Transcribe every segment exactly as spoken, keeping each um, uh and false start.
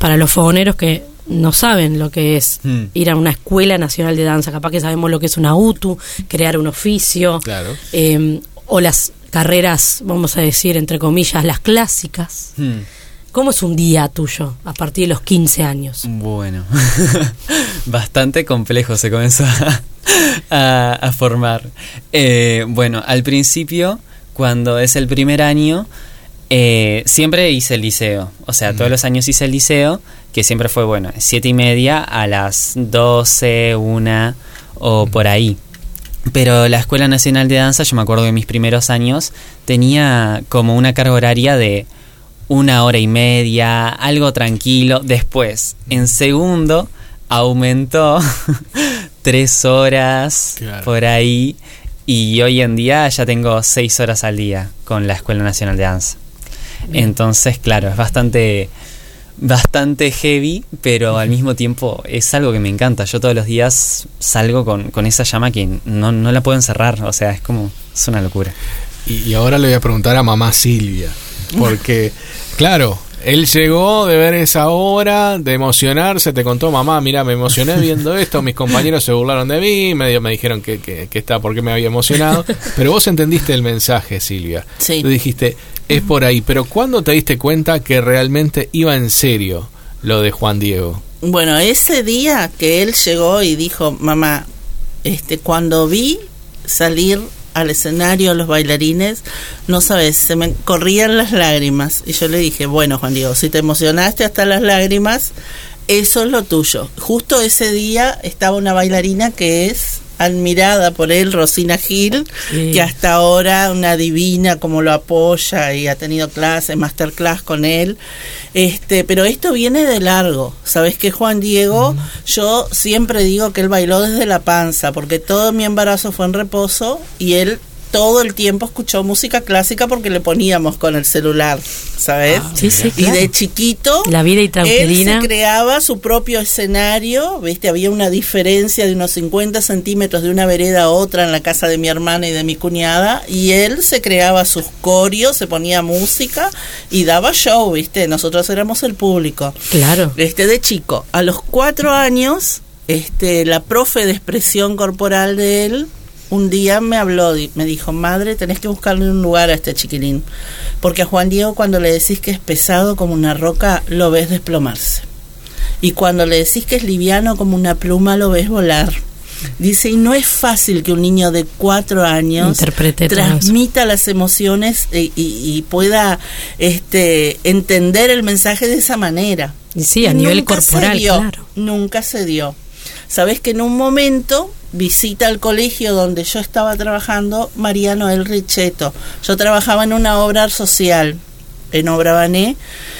para los fogoneros que no saben lo que es mm. ir a una escuela nacional de danza, capaz que sabemos lo que es una U T U, crear un oficio, claro. eh, o las carreras, vamos a decir, entre comillas, las clásicas. Mm. ¿Cómo es un día tuyo a partir de los quince años? Bueno, bastante complejo se comenzó a, a, a formar. Eh, bueno, al principio, cuando es el primer año, eh, siempre hice el liceo. O sea, mm. todos los años hice el liceo, que siempre fue, bueno, siete y media a las doce, una o mm. por ahí. Pero la Escuela Nacional de Danza, yo me acuerdo que mis primeros años tenía como una carga horaria de una hora y media, algo tranquilo. Después, en segundo, aumentó tres horas, claro. por ahí. Y hoy en día ya tengo seis horas al día con la Escuela Nacional de Danza. Bien. Entonces, claro, es bastante, bastante heavy, pero al mismo tiempo es algo que me encanta. Yo todos los días salgo con, con esa llama que no, no la puedo encerrar. O sea, es como, es una locura. Y, y ahora le voy a preguntar a mamá Silvia. Porque, claro, él llegó de ver esa obra, de emocionarse, te contó, mamá, mira, me emocioné viendo esto, mis compañeros se burlaron de mí, medio me dijeron que, que, que está porque me había emocionado, pero vos entendiste el mensaje, Silvia. Sí. Tú dijiste, es por ahí, pero ¿cuándo te diste cuenta que realmente iba en serio lo de Juan Diego? Bueno, ese día que él llegó y dijo, mamá, este, cuando vi salir al escenario los bailarines, no sabes, se me corrían las lágrimas y yo le dije, bueno, Juan Diego, si te emocionaste hasta las lágrimas, eso es lo tuyo. Justo ese día estaba una bailarina que es admirada por él, Rosina Gil, sí. que hasta ahora una divina, como lo apoya y ha tenido clases, masterclass con él. Este, pero esto viene de largo. Sabes que Juan Diego, mm. yo siempre digo que él bailó desde la panza, porque todo mi embarazo fue en reposo y él todo el tiempo escuchó música clásica porque le poníamos con el celular, ¿sabes? Ah, sí, sí, y claro. de chiquito, la vida y tranquilina. Él se creaba su propio escenario, ¿viste? Había una diferencia de unos cincuenta centímetros de una vereda a otra en la casa de mi hermana y de mi cuñada, y él se creaba sus corios, se ponía música y daba show, ¿viste? Nosotros éramos el público. Claro. Este, de chico, a los cuatro años, este, la profe de expresión corporal de él, un día me habló, me dijo, madre, tenés que buscarle un lugar a este chiquilín, porque a Juan Diego cuando le decís que es pesado como una roca, lo ves desplomarse, y cuando le decís que es liviano como una pluma, lo ves volar. Dice, y no es fácil que un niño de cuatro años interprete transmita las emociones y, y, y pueda este, entender el mensaje de esa manera. Y sí, a y nivel nunca corporal, se dio, claro. Nunca se dio. Sabes que en un momento visita al colegio donde yo estaba trabajando María Noel Richetto. Yo trabajaba en una obra social, en Obra Bané,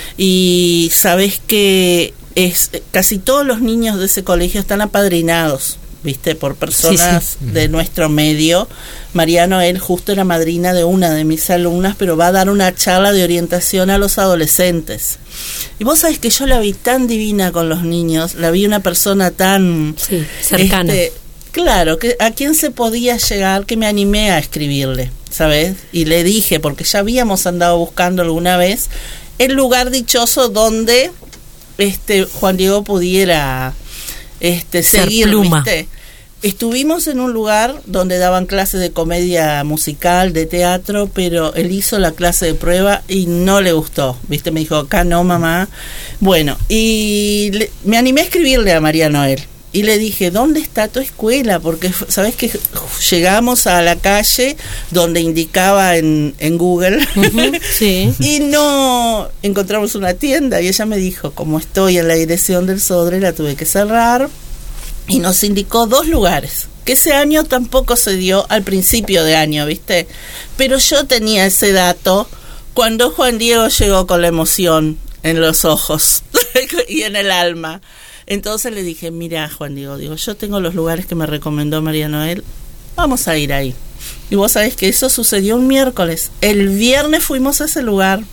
y sabes que es casi todos los niños de ese colegio están apadrinados, ¿viste? Por personas sí, sí. de nuestro medio. María Noel justo era madrina de una de mis alumnas, pero va a dar una charla de orientación a los adolescentes. Y vos sabés que yo la vi tan divina con los niños, la vi una persona tan sí, cercana. Este, claro, que a quién se podía llegar, que me animé a escribirle, ¿sabes? Y le dije, porque ya habíamos andado buscando alguna vez el lugar dichoso donde este Juan Diego pudiera este ser seguir, pluma. ¿viste? Estuvimos en un lugar donde daban clases de comedia musical, de teatro, pero él hizo la clase de prueba y no le gustó, ¿viste? Me dijo, acá no, mamá. Bueno, y le, me animé a escribirle a María Noel. Y le dije, ¿dónde está tu escuela? Porque, ¿sabes que llegamos a la calle donde indicaba en, en Google? Uh-huh, sí. Y no encontramos una tienda. Y ella me dijo, como estoy en la dirección del Sodre, la tuve que cerrar. Y nos indicó dos lugares, que ese año tampoco se dio al principio de año, ¿viste? Pero yo tenía ese dato cuando Juan Diego llegó con la emoción en los ojos y en el alma. Entonces le dije, mira, Juan Diego, digo, yo tengo los lugares que me recomendó María Noel, vamos a ir ahí. Y vos sabés que eso sucedió un miércoles. El viernes fuimos a ese lugar.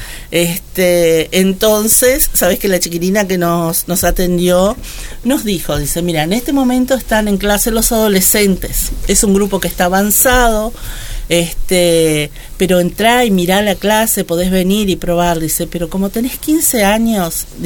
Este, entonces, sabes que la chiquilina que nos, nos atendió nos dijo, dice, mira, en este momento están en clase los adolescentes, es un grupo que está avanzado, este, pero entrá y mirá la clase, podés venir y probar, dice, pero como tenés quince años,